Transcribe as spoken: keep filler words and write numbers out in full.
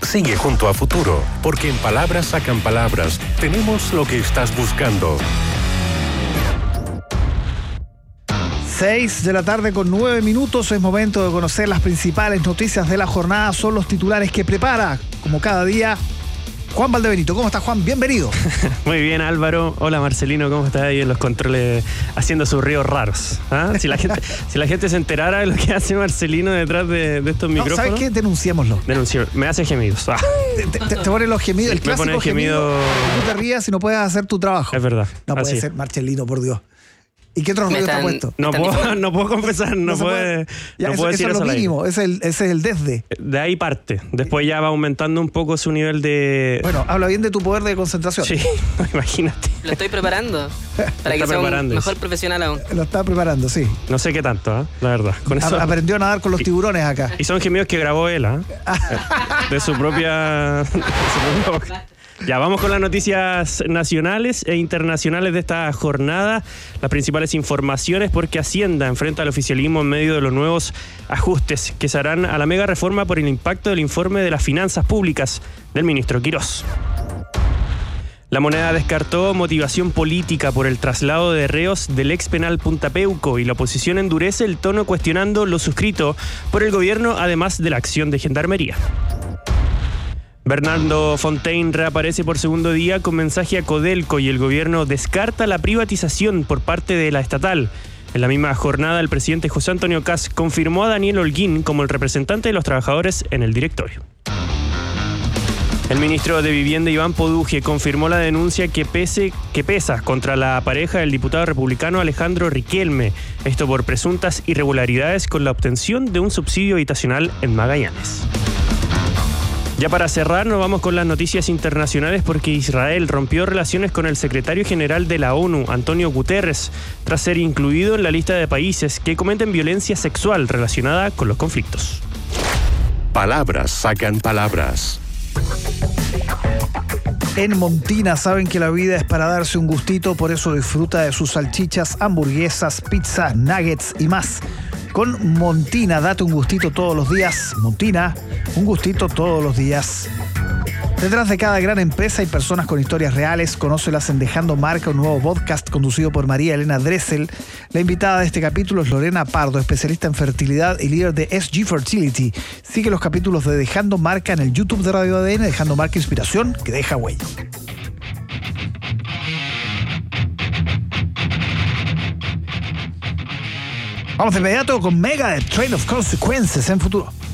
Sigue junto a Futuro, porque en Palabras Sacan Palabras tenemos lo que estás buscando. seis de la tarde con nueve minutos, es momento de conocer las principales noticias de la jornada. Son los titulares que prepara, como cada día, Juan Valdebenito. ¿Cómo estás, Juan? Bienvenido. Muy bien, Álvaro. Hola, Marcelino. ¿Cómo estás ahí en los controles haciendo sus ríos raros? ¿Ah? Si la gente si la gente se enterara de lo que hace Marcelino detrás de, de estos no, micrófonos... ¿Sabes qué? Denunciémoslo. Denunció. Me hace gemidos. Ah. Te, te, te ponen los gemidos. El clásico gemido... gemido que tú te rías y no puedes hacer tu trabajo. Es verdad. No puede Así. ser, Marcelino, por Dios. ¿Y qué otro ruido está puesto? No puedo, no puedo confesar, no, no puede, ya, no eso, puedo eso decir es eso. Lo mínimo, ese es, el, ese es el desde. De ahí parte. Después ya va aumentando un poco su nivel de... Bueno, habla bien de tu poder de concentración. Sí, imagínate. Lo estoy preparando para que sea un mejor profesional aún. Lo está preparando, sí. No sé qué tanto, ¿eh? La verdad. Con eso... A- aprendió a nadar con los tiburones acá. Y son gemidos que grabó él, ¿eh? De su propia... De su propia boca. Ya, vamos con las noticias nacionales e internacionales de esta jornada. Las principales informaciones, porque Hacienda enfrenta al oficialismo en medio de los nuevos ajustes que se harán a la mega reforma por el impacto del informe de las finanzas públicas del ministro Quirós. La Moneda descartó motivación política por el traslado de reos del ex penal Punta Peuco y la oposición endurece el tono cuestionando lo suscrito por el gobierno, además de la acción de Gendarmería. Bernardo Fontaine reaparece por segundo día con mensaje a Codelco y el gobierno descarta la privatización por parte de la estatal. En la misma jornada, el presidente José Antonio Kast confirmó a Daniel Holguín como el representante de los trabajadores en el directorio. El ministro de Vivienda, Iván Poduje, confirmó la denuncia que, pese, que pesa contra la pareja del diputado republicano Alejandro Riquelme, esto por presuntas irregularidades con la obtención de un subsidio habitacional en Magallanes. Ya para cerrar, nos vamos con las noticias internacionales, porque Israel rompió relaciones con el secretario general de la ONU, Antonio Guterres, tras ser incluido en la lista de países que cometen violencia sexual relacionada con los conflictos. Palabras Sacan Palabras. En Montina saben que la vida es para darse un gustito, por eso disfruta de sus salchichas, hamburguesas, pizza, nuggets y más. Con Montina, date un gustito todos los días. Montina, un gustito todos los días. Detrás de cada gran empresa hay personas con historias reales. Conócelas en Dejando Marca, un nuevo podcast conducido por María Elena Dressel. La invitada de este capítulo es Lorena Pardo, especialista en fertilidad y líder de S G Fertility. Sigue los capítulos de Dejando Marca en el YouTube de Radio A D N. Dejando Marca, inspiración que deja huella. Vamos de inmediato con Megadeth, Train of Consequences en Futuro.